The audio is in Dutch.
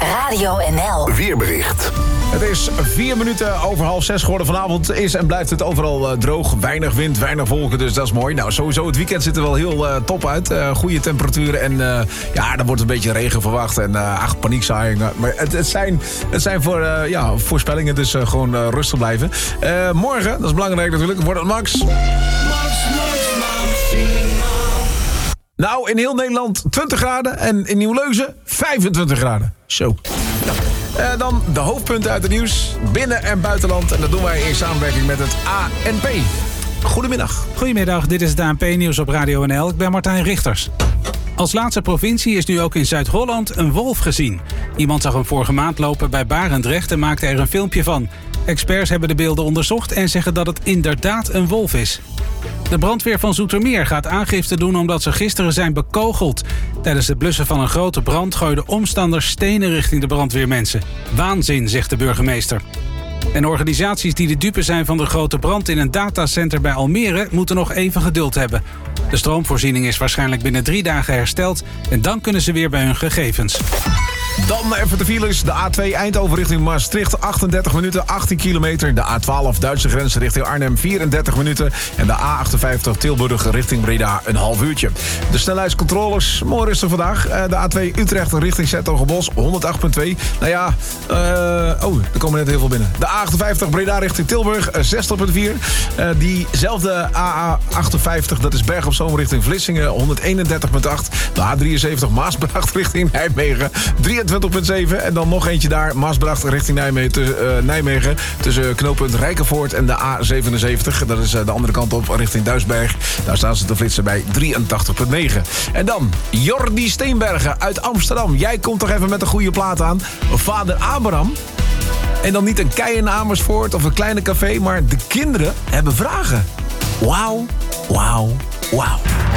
Radio NL. Weerbericht. Het is 4 minuten over 5:30 geworden. Vanavond is en blijft het overal droog. Weinig wind, weinig wolken, dus dat is mooi. Nou, sowieso het weekend ziet er wel heel top uit. Goede temperaturen en ja, er wordt een beetje regen verwacht. En paniekzaaiing. Maar het zijn voorspellingen, dus gewoon rustig blijven. Morgen, dat is belangrijk natuurlijk, wordt het max. Nou, in heel Nederland 20 graden en in Nieuw-Leuzen 25 graden. Zo. Ja. Dan de hoofdpunten uit het nieuws, binnen- en buitenland. En dat doen wij in samenwerking met het ANP. Goedemiddag. Goedemiddag, dit is het ANP-nieuws op Radio NL. Ik ben Martijn Richters. Als laatste provincie is nu ook in Zuid-Holland een wolf gezien. Iemand zag hem vorige maand lopen bij Barendrecht en maakte er een filmpje van. Experts hebben de beelden onderzocht en zeggen dat het inderdaad een wolf is. De brandweer van Zoetermeer gaat aangifte doen omdat ze gisteren zijn bekogeld. Tijdens het blussen van een grote brand gooiden omstanders stenen richting de brandweermensen. Waanzin, zegt de burgemeester. En organisaties die de dupe zijn van de grote brand in een datacenter bij Almere moeten nog even geduld hebben. De stroomvoorziening is waarschijnlijk binnen 3 dagen hersteld en dan kunnen ze weer bij hun gegevens. Dan even de files. De A2 Eindhoven richting Maastricht, 38 minuten, 18 kilometer. De A12 Duitse grens richting Arnhem, 34 minuten. En de A58 Tilburg richting Breda, een half uurtje. De snelheidscontroles, mooi rustig vandaag. De A2 Utrecht richting 's-Hertogenbosch, 108,2. Nou ja, er komen net heel veel binnen. De A58 Breda richting Tilburg, 60,4. Diezelfde A58, dat is Berg op Zoom richting Vlissingen, 131,8. De A73 Maasbracht richting Nijmegen, 23,7. En dan nog eentje daar, Maasbracht richting Nijmegen. Tussen knooppunt Rijkenvoort en de A77. Dat is de andere kant op, richting Duisberg. Daar staan ze te flitsen bij 83,9. En dan Jordi Steenbergen uit Amsterdam. Jij komt toch even met een goede plaat aan. Vader Abraham. En dan niet een kei in Amersfoort of een kleine café, maar de kinderen hebben vragen. Wauw, wauw, wauw.